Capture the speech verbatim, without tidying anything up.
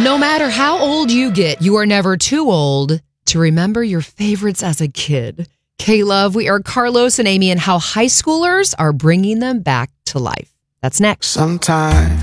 No matter how old you get, you are never too old to remember your favorites as a kid. K-Love, we are Carlos and Amy and how high schoolers are bringing them back to life. That's next. Sometimes